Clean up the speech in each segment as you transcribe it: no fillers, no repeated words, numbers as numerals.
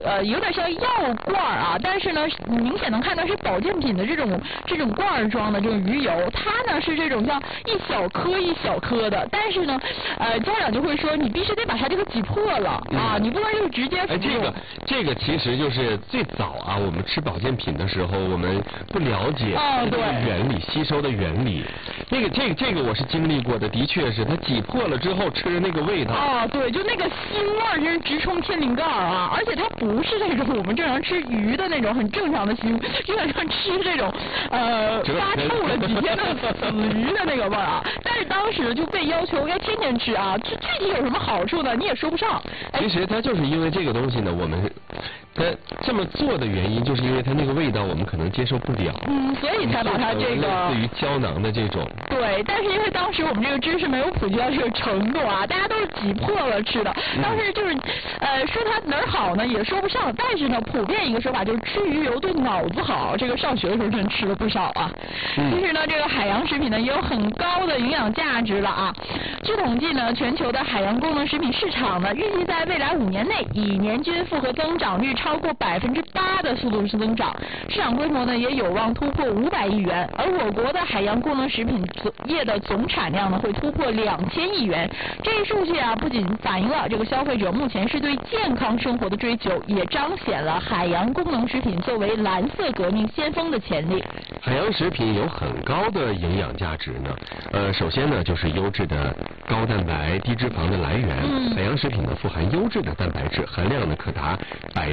有点像药罐啊，但是呢，明显能看到是保健品的这种罐装的这种鱼油，它呢是这种像一小颗一小颗的，但是呢，家长就会说你必须得把它这个挤破了啊，你不能就直接服用。 这个其实就是最早啊，我们吃保健品的时候，我们不了解这个原理，吸收的原理。这个我是经历过的，的确是它挤破了之后吃那个味道。 啊，对，就那个腥味儿真是直冲天灵盖啊！而且它不是那种我们正常吃鱼的那种很正常的腥，有点像吃这种发臭了几天的死鱼的那个味儿啊！但是当时就被要求要天天吃啊，具体有什么好处呢？你也说不上。 其实它就是因为这个东西呢，我们它这么做的原因，就是因为它那个味道我们可能接受不了。 所以才把它这个类似于胶囊的这种。 对，但是因为当时我们这个知识没有普及到这个程度啊，大家都是挤破了吃的。当时就是说它哪儿好呢，也说不上。但是呢，普遍一个说法就是吃鱼油对脑子好。这个上学的时候真吃了不少啊。其实呢，这个海洋食品呢也有很高的营养价值了啊。据统计呢，全球的海洋功能食品市场呢，预计在未来5年内以年均复合增长率超过8%的速度增长，市场规模呢也有望突破500亿元。而我国的海洋功能食品业的总产量呢会突破2000亿元。这一数据啊，不仅反映了这个消费者目前是对健康生活的追求，也彰显了海洋功能食品作为蓝色革命先锋的潜力。 海洋食品有很高的营养价值呢。首先呢，就是优质的高蛋白、低脂肪的来源。海洋食品呢富含优质的蛋白质，含量呢可达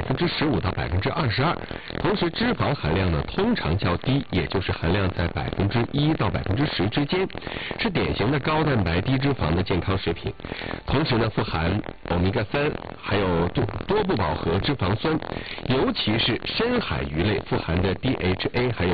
15%到22%，同时脂肪含量呢通常较低，也就是含量在1%到10%之间，是典型的高蛋白低脂肪的健康食品。同时呢富含欧米伽3，还有多不饱和脂肪酸，尤其是深海鱼类富含的 DHA 还有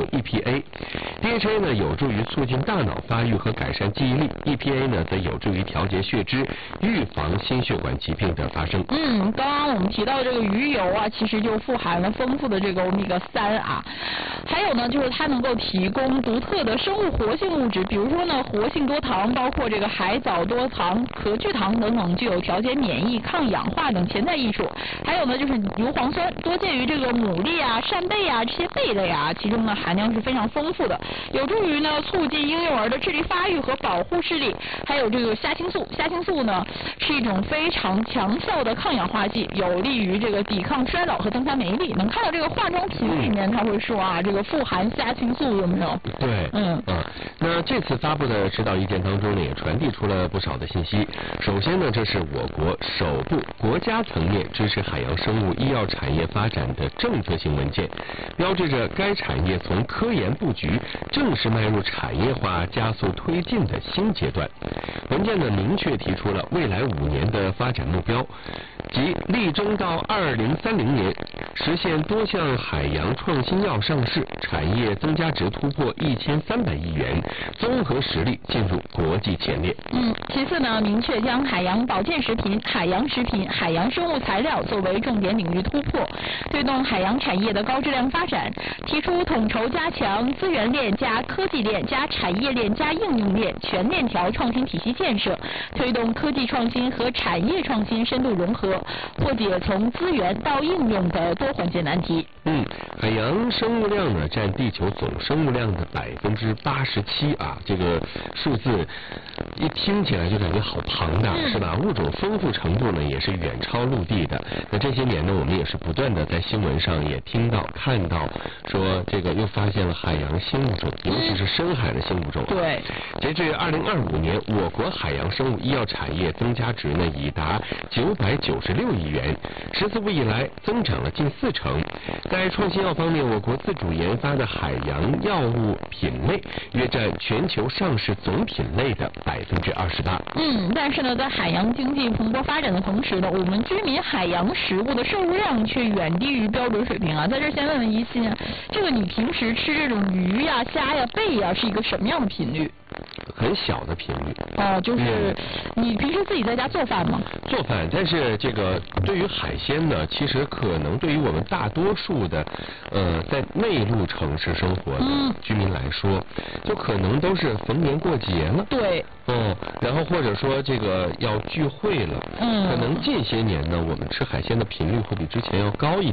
EPA。DHA 呢有助于促进大脑发育和改善记忆力， EPA 呢则有助于调节血脂，预防心血管疾病的发生。 刚刚我们提到这个鱼油啊，其实就富含了丰富的这个欧米伽3啊。还有呢，就是它能够提供独特的生物活性物质，比如说呢，活性多糖，包括这个海藻多糖、壳聚糖等等，具有调节免疫、抗氧化等潜在艺术。还有呢，就是硫磺酸，多见于这个牡蛎啊、扇贝啊这些贝类啊，其中呢含量是非常丰富的，有助于呢促进婴幼儿的智力发育和保护视力。还有这个虾青素，虾青素呢是一种非常强效的抗氧化剂，有利于这个抵抗衰老和增强免疫力。能看到这个化妆品里面他会说啊，这个富含虾青素，有没有？ 对，那这次发布的指导意见当中呢，也传递出了不少的信息。首先呢，这是我国首部国家层面支持海洋生物医药产业发展的政策性文件，标志着该产业从科研布局正式迈入产业化加速推进的新阶段。文件呢明确提出了未来5年的发展目标，即力争到2030年实现多项海洋创新药上市，产业增加值突破1300亿元，综合实力进入国际前列。 其次呢，明确将海洋保健食品、海洋食品、海洋生物材料作为重点领域突破，推动海洋产业的高质量发展，提出统筹加强资源链加科技链加产业链加应用链全链条创新体系建设，推动科技创新和产业创新深度融合，破解从资源到应用的多环节难题。 海洋生物量呢占地球总生物量的87%啊，这个数字一听起来就感觉好庞大，是吧？物种丰富程度呢也是远超陆地的。那这些年呢，我们也是不断的在新闻上也听到看到说这个又发现了海洋新物种，尤其是深海的新物种。 对， 截至2025年，我国海洋生物医药产业增加值呢已达996亿元，14部以来增长了近40%。在创新药方面，我国自主研发的海洋药物品类约占全球上市总品类的28%。 但是呢，在海洋经济蓬勃发展的同时呢，我们居民海洋食物的摄入量却远低于标准水平啊。在这先问问一心，这个你平时吃这种鱼呀、虾呀、贝呀是一个什么样的频率？ 很小的频率。 就是你平时自己在家做饭吗？ 做饭，但是这个对于海鲜呢，其实可能对于我们大多数的在内陆城市生活的居民来说，就可能都是逢年过节了。 对。 然后或者说这个要聚会了，可能近些年呢，我们吃海鲜的频率会比之前要高一点。